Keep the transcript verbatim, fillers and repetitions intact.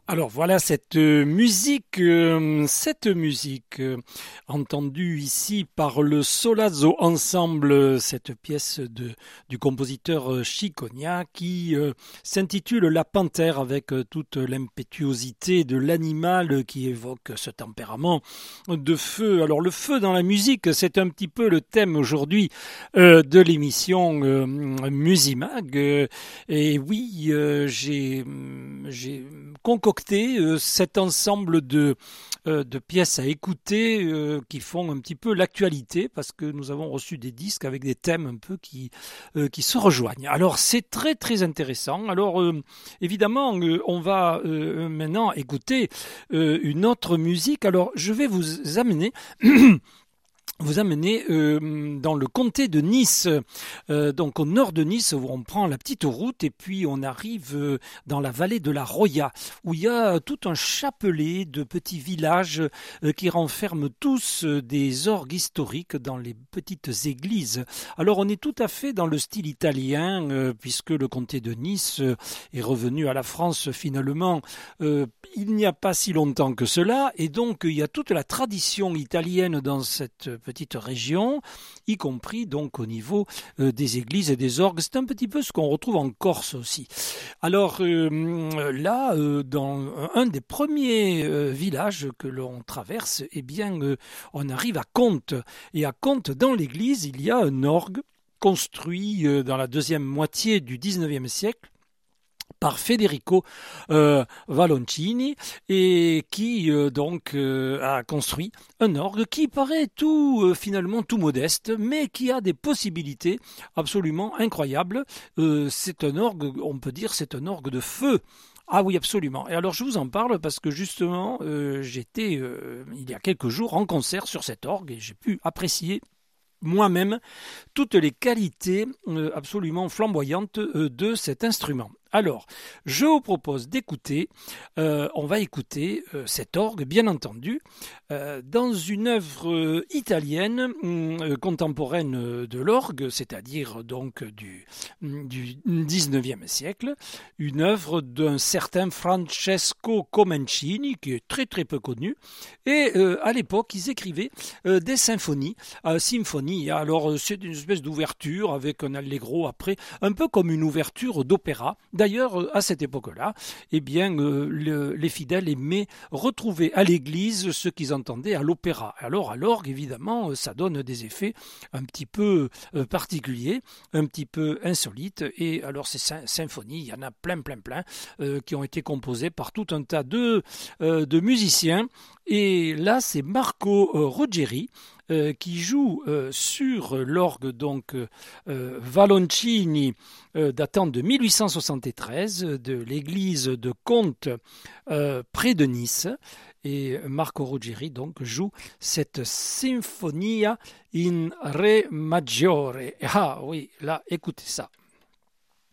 Alors voilà cette euh, musique, euh, cette musique euh, entendue ici par le Solazzo Ensemble, cette pièce de, du compositeur euh, Chiconia qui euh, s'intitule La Panthère avec euh, toute l'impétuosité de l'animal qui évoque ce tempérament de feu. Alors le feu dans la musique, c'est un petit peu le thème aujourd'hui euh, de l'émission euh, Musimag. Euh, et oui, euh, j'ai, j'ai concocté euh, cet ensemble de, euh, de pièces à écouter euh, qui font un petit peu l'actualité parce que nous avons reçu des disques avec des thèmes un peu qui, euh, qui se rejoignent. Alors c'est très très intéressant. Alors euh, évidemment euh, on va euh, maintenant écouter euh, une autre musique. Alors je vais vous amener vous amener euh, dans le comté de Nice, euh, donc au nord de Nice, où on prend la petite route et puis on arrive euh, dans la vallée de la Roya, où il y a tout un chapelet de petits villages euh, qui renferment tous euh, des orgues historiques dans les petites églises. Alors on est tout à fait dans le style italien, euh, puisque le comté de Nice euh, est revenu à la France finalement euh, il n'y a pas si longtemps que cela, et donc il y a toute la tradition italienne dans cette petite région, y compris donc au niveau euh, des églises et des orgues. C'est un petit peu ce qu'on retrouve en Corse aussi. Alors euh, là, euh, dans un des premiers euh, villages que l'on traverse, eh bien, euh, on arrive à Contes. Et à Contes, dans l'église, il y a un orgue construit euh, dans la deuxième moitié du dix-neuvième siècle par Federico euh, Valloncini et qui euh, donc euh, a construit un orgue qui paraît tout euh, finalement tout modeste mais qui a des possibilités absolument incroyables. Euh, c'est un orgue, on peut dire c'est un orgue de feu. Ah oui, absolument. Et alors je vous en parle parce que justement euh, j'étais euh, il y a quelques jours en concert sur cet orgue et j'ai pu apprécier moi-même toutes les qualités euh, absolument flamboyantes euh, de cet instrument. Alors, je vous propose d'écouter, euh, on va écouter euh, cet orgue, bien entendu, euh, dans une œuvre euh, italienne euh, contemporaine de l'orgue, c'est-à-dire donc du, du dix-neuvième siècle, une œuvre d'un certain Francesco Comencini, qui est très très peu connu, et euh, à l'époque, ils écrivaient euh, des symphonies, euh, symphonies, alors c'est une espèce d'ouverture avec un allegro après, un peu comme une ouverture d'opéra. D'ailleurs, à cette époque-là, eh bien, euh, le, les fidèles aimaient retrouver à l'église ce qu'ils entendaient à l'opéra. Alors, à l'orgue, évidemment, ça donne des effets un petit peu euh, particuliers, un petit peu insolites. Et alors, ces sy- symphonies, il y en a plein, plein, plein, euh, qui ont été composées par tout un tas de, euh, de musiciens. Et là, c'est Marco euh, Ruggeri euh, qui joue euh, sur l'orgue donc euh, Valloncini euh, datant de mille huit cent soixante-treize de l'église de Contes euh, près de Nice. Et Marco Ruggeri donc joue cette Sinfonia in Re maggiore. Ah oui, là, écoutez ça.